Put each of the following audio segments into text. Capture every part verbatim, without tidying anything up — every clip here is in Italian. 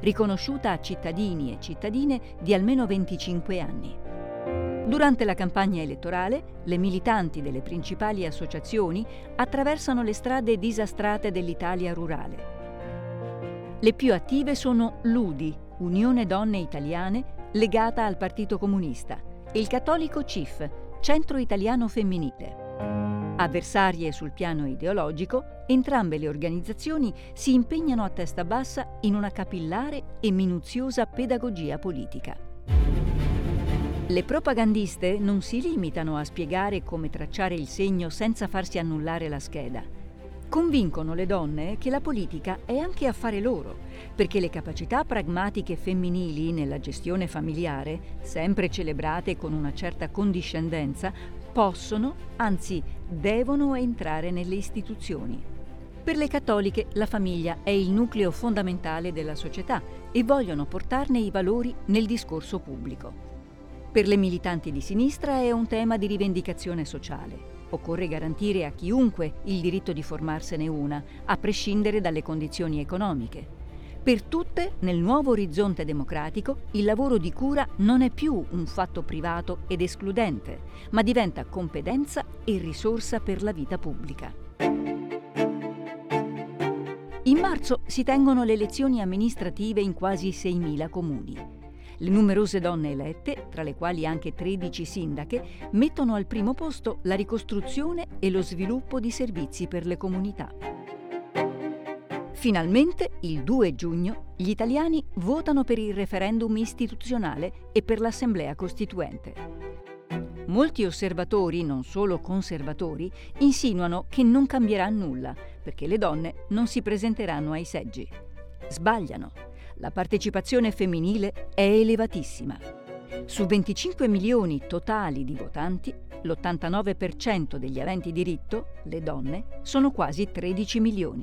riconosciuta a cittadini e cittadine di almeno venticinque anni. Durante la campagna elettorale, le militanti delle principali associazioni attraversano le strade disastrate dell'Italia rurale. Le più attive sono l'U D I, Unione Donne Italiane, legata al Partito Comunista, e il cattolico C I F, Centro Italiano Femminile. Avversarie sul piano ideologico, entrambe le organizzazioni si impegnano a testa bassa in una capillare e minuziosa pedagogia politica. Le propagandiste non si limitano a spiegare come tracciare il segno senza farsi annullare la scheda. Convincono le donne che la politica è anche affare loro, perché le capacità pragmatiche femminili nella gestione familiare, sempre celebrate con una certa condiscendenza, possono, anzi devono entrare nelle istituzioni. Per le cattoliche la famiglia è il nucleo fondamentale della società e vogliono portarne i valori nel discorso pubblico. Per le militanti di sinistra è un tema di rivendicazione sociale. Occorre garantire a chiunque il diritto di formarsene una, a prescindere dalle condizioni economiche. Per tutte, nel nuovo orizzonte democratico, il lavoro di cura non è più un fatto privato ed escludente, ma diventa competenza e risorsa per la vita pubblica. In marzo si tengono le elezioni amministrative in quasi seimila comuni. Le numerose donne elette, tra le quali anche tredici sindache, mettono al primo posto la ricostruzione e lo sviluppo di servizi per le comunità. Finalmente, il due giugno, gli italiani votano per il referendum istituzionale e per l'Assemblea Costituente. Molti osservatori, non solo conservatori, insinuano che non cambierà nulla, perché le donne non si presenteranno ai seggi. Sbagliano. La partecipazione femminile è elevatissima. Su venticinque milioni totali di votanti, l'ottantanove per cento degli aventi diritto, le donne, sono quasi tredici milioni.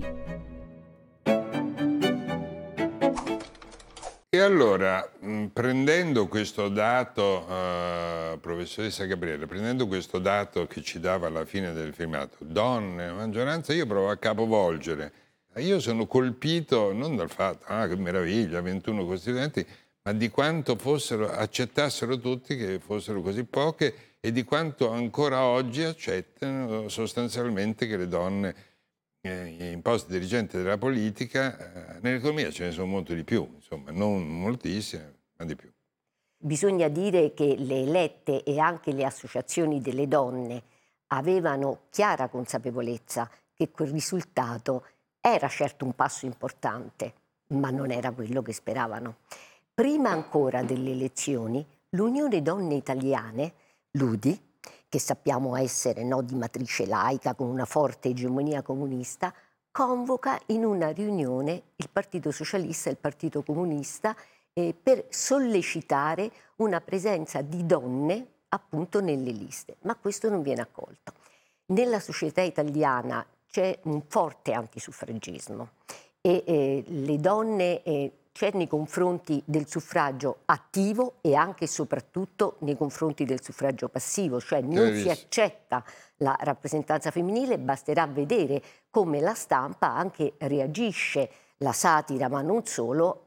E allora, mh, prendendo questo dato, uh, professoressa Gabriele, prendendo questo dato che ci dava alla fine del filmato, donne, maggioranza, io provo a capovolgere. Io sono colpito non dal fatto, ah che meraviglia, ventuno costituenti, ma di quanto fossero, accettassero tutti che fossero così poche e di quanto ancora oggi accettano sostanzialmente che le donne eh, in posti dirigenti della politica, eh, nell'economia ce ne sono molto di più, insomma, non moltissime, ma di più. Bisogna dire che le elette e anche le associazioni delle donne avevano chiara consapevolezza che quel risultato era certo un passo importante, ma non era quello che speravano. Prima ancora delle elezioni, l'Unione Donne Italiane, l'U D I, che sappiamo essere no, di matrice laica con una forte egemonia comunista, convoca in una riunione il Partito Socialista e il Partito Comunista eh, per sollecitare una presenza di donne appunto nelle liste, ma questo non viene accolto. Nella società italiana c'è un forte antisuffragismo e eh, le donne eh, c'è nei confronti del suffragio attivo e anche e soprattutto nei confronti del suffragio passivo, cioè non si accetta la rappresentanza femminile, basterà vedere come la stampa anche reagisce, la satira ma non solo,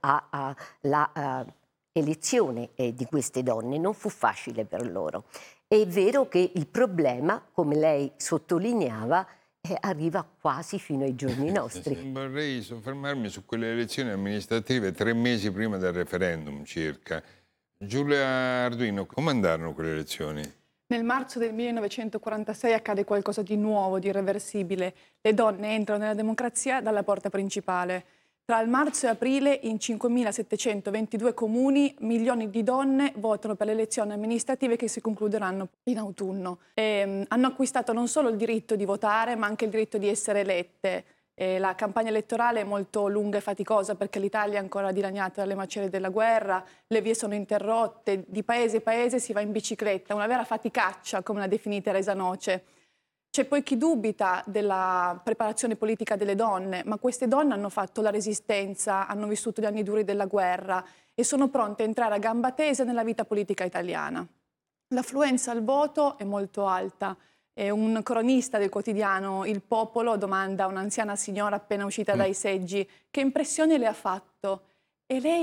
alla uh, elezione eh, di queste donne. Non fu facile per loro. È vero che il problema, come lei sottolineava, Eh, arriva quasi fino ai giorni nostri. Vorrei soffermarmi su quelle elezioni amministrative tre mesi prima del referendum circa. Giulia Arduino, come andarono quelle elezioni? Nel marzo del millenovecentoquarantasei accade qualcosa di nuovo, di irreversibile. Le donne entrano nella democrazia dalla porta principale. Tra il marzo e aprile in cinquemilasettecentoventidue comuni milioni di donne votano per le elezioni amministrative che si concluderanno in autunno. E, um, hanno acquistato non solo il diritto di votare ma anche il diritto di essere elette. E la campagna elettorale è molto lunga e faticosa perché l'Italia è ancora dilaniata dalle macerie della guerra, le vie sono interrotte, di paese in paese si va in bicicletta, una vera faticaccia come l'ha definita Resa Noce. C'è poi chi dubita della preparazione politica delle donne, ma queste donne hanno fatto la resistenza, hanno vissuto gli anni duri della guerra e sono pronte a entrare a gamba tesa nella vita politica italiana. L'affluenza al voto è molto alta. E un cronista del quotidiano Il Popolo domanda a un'anziana signora appena uscita dai seggi che impressione le ha fatto. E lei